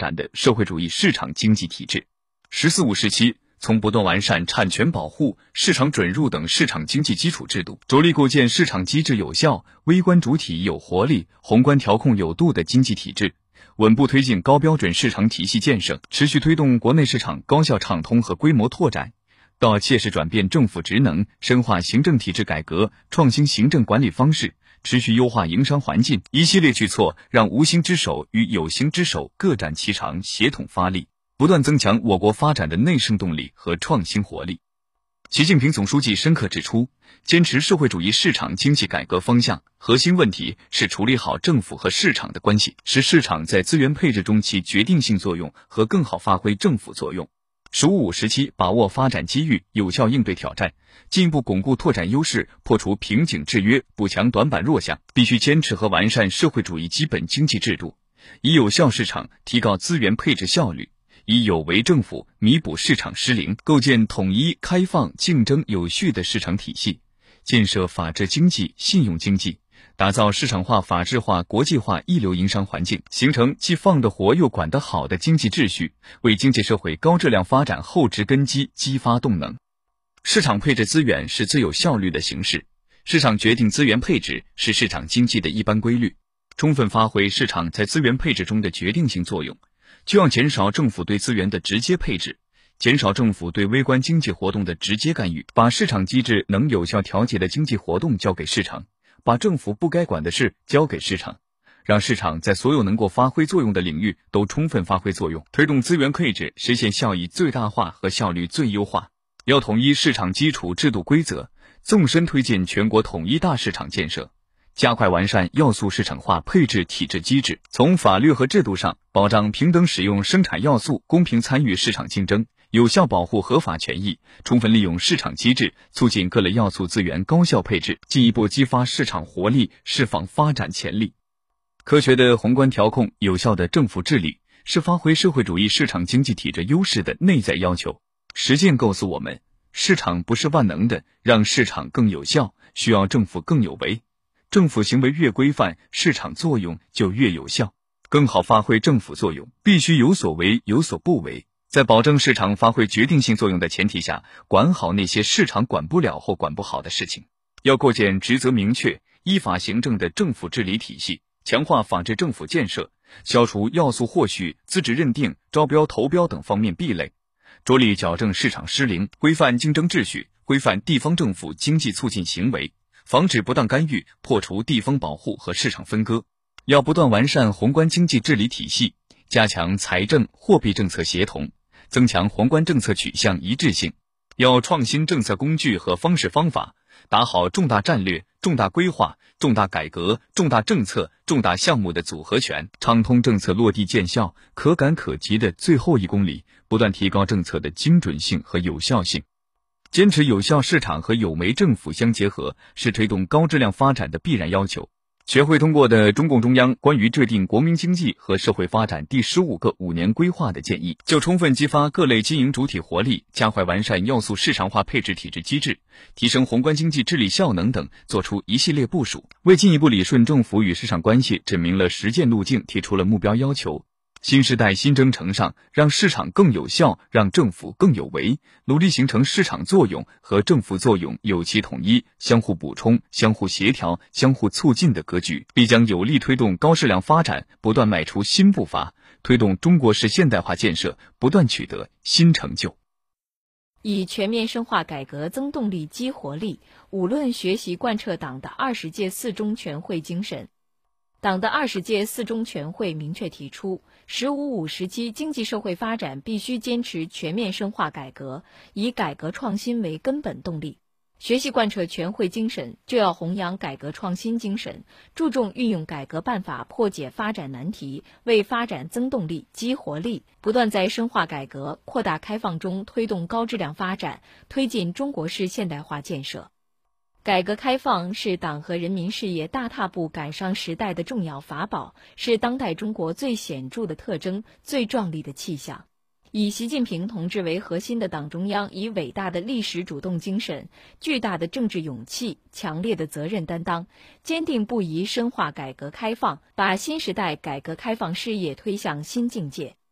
展的社会主义市场经济体制。“十四五”时期，从不断完善产权保护、市场准入等市场经济基础制度，着力构建市场机制有效、微观主体有活力、宏观调控有度的经济体制，稳步推进高标准市场体系建设，持续推动国内市场高效畅通和规模拓展，到切实转变政府职能，深化行政体制改革，创新行政管理方式，持续优化营商环境，一系列举措让无形之手与有形之手各展其长，协同发力，不断增强我国发展的内生动力和创新活力。习近平总书记深刻指出，坚持社会主义市场经济改革方向，核心问题是处理好政府和市场的关系，使市场在资源配置中起决定性作用和更好发挥政府作用。“十五五”时期，把握发展机遇，有效应对挑战，进一步巩固拓展优势，破除瓶颈制约，补强短板弱项，必须坚持和完善社会主义基本经济制度，以有效市场提高资源配置效率，以有为政府弥补市场失灵，构建统一、开放、竞争有序的市场体系，建设法治经济、信用经济，打造市场化、法治化、国际化一流营商环境，形成既放得活又管得好的经济秩序，为经济社会高质量发展厚植根基、激发动能。市场配置资源是最有效率的形式，市场决定资源配置是市场经济的一般规律。充分发挥市场在资源配置中的决定性作用，就要减少政府对资源的直接配置，减少政府对微观经济活动的直接干预，把市场机制能有效调节的经济活动交给市场，把政府不该管的事交给市场，让市场在所有能够发挥作用的领域都充分发挥作用，推动资源配置实现效益最大化和效率最优化。要统一市场基础制度规则，纵深推进全国统一大市场建设，加快完善要素市场化配置体制机制，从法律和制度上保障平等使用生产要素，公平参与市场竞争，有效保护合法权益，充分利用市场机制，促进各类要素资源高效配置，进一步激发市场活力，释放发展潜力。科学的宏观调控，有效的政府治理，是发挥社会主义市场经济体制优势的内在要求。实践告诉我们，市场不是万能的，让市场更有效，需要政府更有为。政府行为越规范，市场作用就越有效。更好发挥政府作用，必须有所为，有所不为。在保证市场发挥决定性作用的前提下，管好那些市场管不了或管不好的事情。要构建职责明确、依法行政的政府治理体系，强化法治政府建设，消除要素获取、资质认定、招标投标等方面壁垒，着力矫正市场失灵，规范竞争秩序，规范地方政府经济促进行为，防止不当干预，破除地方保护和市场分割。要不断完善宏观经济治理体系，加强财政、货币政策协同，增强宏观政策取向一致性。要创新政策工具和方式方法，打好重大战略、重大规划、重大改革、重大政策、重大项目的组合拳，畅通政策落地见效、可感可及的最后1公里，不断提高政策的精准性和有效性。坚持有效市场和有为政府相结合，是推动高质量发展的必然要求。全会通过的中共中央关于制定国民经济和社会发展第15个5年规划的建议，就充分激发各类经营主体活力，加快完善要素市场化配置体制机制，提升宏观经济治理效能等作出一系列部署，为进一步理顺政府与市场关系指明了实践路径，提出了目标要求。新时代新征程上，让市场更有效，让政府更有为，努力形成市场作用和政府作用有其统一、相互补充、相互协调、相互促进的格局，必将有力推动高质量发展不断迈出新步伐，推动中国式现代化建设不断取得新成就。 以全面深化改革增动力、激活力，五论学习贯彻党的20届四中全会精神。党的20届四中全会明确提出，“15·5”时期经济社会发展必须坚持全面深化改革，以改革创新为根本动力。学习贯彻全会精神，就要弘扬改革创新精神，注重运用改革办法破解发展难题，为发展增动力、激活力，不断在深化改革、扩大开放中推动高质量发展，推进中国式现代化建设。改革开放是党和人民事业大踏步赶上时代的重要法宝，是当代中国最显著的特征、最壮丽的气象。以习近平同志为核心的党中央，以伟大的历史主动精神、巨大的政治勇气、强烈的责任担当，坚定不移深化改革开放，把新时代改革开放事业推向新境界。